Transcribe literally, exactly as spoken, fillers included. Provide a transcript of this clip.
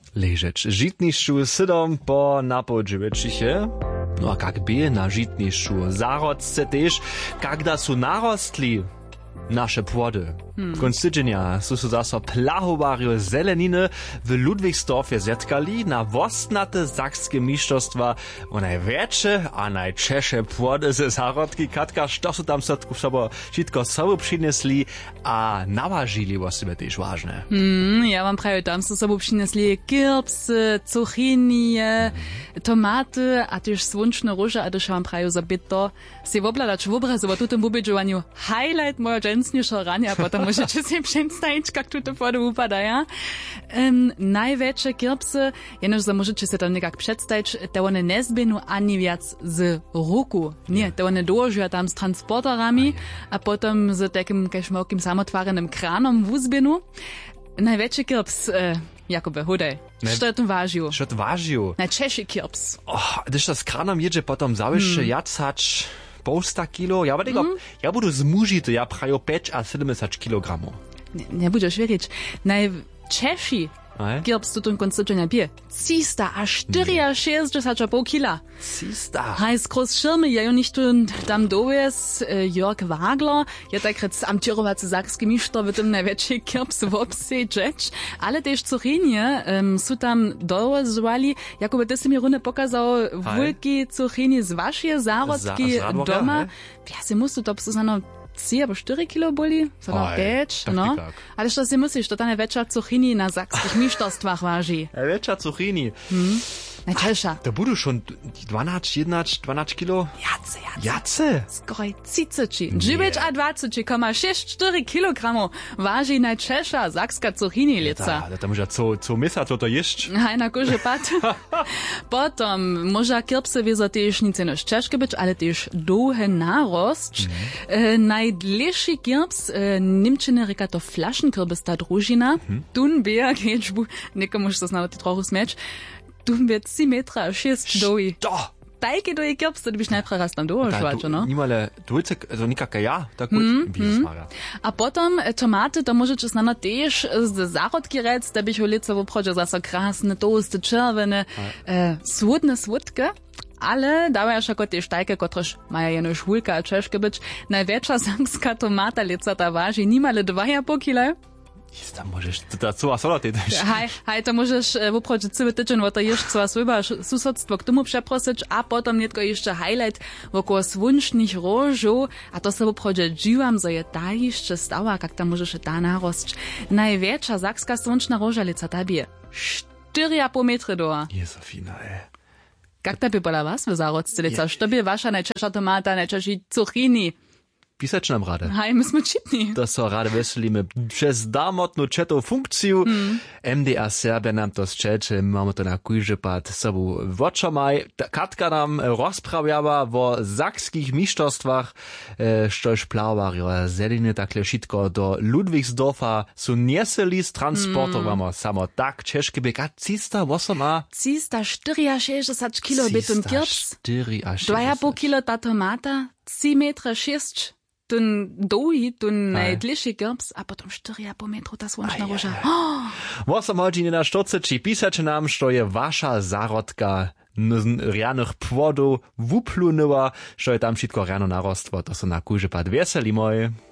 Ležeć žitnišću sydom po napodživečiche. No a kak by na žitnišću zarodce tež, kak da su narostli naše płody. Hmm. Konc tydzienia su su zaso plahowario zeleniny w Ludwigsdorfie zetkali na wostnate sakskie mistrzostwa o największe a najczęstsze płody ze zarodki. Katka, što su tam sotku sobo wszystko sobą przynesli a naważyli was sobie też ważne. Hmm, ja wam prawie tam su sobą przynesli kirbsy, zucchinie, tomaty, a też słonczne róże, a też wam prawie zabito se wobladać w obrazu, bo tu tym wubidżowaniu highlight moja dżensniejsza rania, a potem możecie sobie przedstawić, jak tu te płody upadają. Um, największe kirbsy, jenoż za możecie sobie to niekak przedstawić, te one nie zbienu ani wiac z ruku. Nie, te one dołożują tam z transporterami, a potem z takim kaszmokim samotwarnym kranom w uzbienu. Największy kirbs, e, Jakube, hodaj. Što to wažiu? Što to wažiu? Najczęściej kirbs. Oh, když to s kranom jedzie, potom zawiesz hmm. jacać półsta kilo. Ja będę mm. ja budu zmužity, ja prajo pięć a siedemdziesiąt kilogramów. Nie, nie będziesz wiedzieć. Najczęściej kirbs tu ten konstytucja bie. trzysta a czterysta pół kila. trzysta? Hej, skroz szirmy, ja jo nicht tam dowies, Jörg Wagler, ja tak rec amtirowacy sakski mistrz w tym największy kirbs w obsejdzieć, ale też zucchinie um, su tam dowezwali, jakoby ty si mi runę pokazał wulki zucchinie z waszej zarodki z doma. Ja si musu to psusano trzy albo cztery kilo boli, so na pięć, no. Ale što si musisz, to ta największa zucchini na sakskich mistrzostwach waży. Największa zucchini. Hmm. Najczęstsza. Da budu schon dwanaście, jedenaście, dwanaście kilo. Jace, jace. Jace? Skoro trzydzieści. dziewięć a dwadzieścia przecinek sześć cztery kilogramy waży najczęstsza sakska zucchini lica. Da, da może co, co misa to to jeść? Hej, na kurze pat. Potom, może kirbsy wiedzą też nic nie ciężkie być, ale też długie narost. Mm. E, najdlejszy kirbs, e, Niemczyny reka to flaschenkirbis ta družina. Mm. Dunbier, keď bu, nekomu to znamo ty trochu smieć. Dunbier trzy metra sześć doji. Sto! Tajke doji kirbs, to byś najpierw raz tam dołożyła, no? Niemale dwójcek, also nikaka ja, tak gut, mm, mm. A potom e, tomaty, to możecie znano też z zarodki rec, da byś ulica w obchodzie zasa krasne, toasty, czerwone, e, słodne słodkie. Ale dawaja šako też tajke, kotrež maja jeno švulka a češke być. Największa sakska tomata lica ta waży nimale dwa i pół kila. Tam możesz, to co a sola ty też. Hej, hej, to możesz w obchodzie cały tydzień, bo to jeszcze co słyba susodstwo k tomu przeprosić, a potem nietko jeszcze highlight wokoło słoncznych różów, a to se w obchodzie dziwam, że je ta jeszcze stała, jak tam możesz ta narost. Największa sakska słonczna róża lica ta bie. cztery a pół metra doła. Jezofina, ej. Jak to by byla was w zarodce lica? Što by wasza najczęstsza tomata, najczęściej zucchini? Pisać nam rade. Hej, my jsme čitni. To so rade veselíme přes damotnú četou funkciu. Mm. M D A Serbia nám to zčeče, máme to na kujžepad sobu vočamaj. Katka nám rozprawiała o sakskich mistrzostwach, štož plawarjo zeline takle šitko do Ludwigsdorfa su nieseli z transportowamo mm. samo tak češke byk. A trzysta osem a? trzysta štyridsať kilo by ten kirbs. dva a pol kilo ta tomata, trzy metra sześć. Ten doji, ten najdliższy kirbs, a potem cztery a pół metra ta słonczna róża. osem godzin na czterdzieści pisacie nam, što je wasza zarodka rianych płodów wuplunęła, što je tam wszystko rano narostło, to są na kujże pad weseli moje.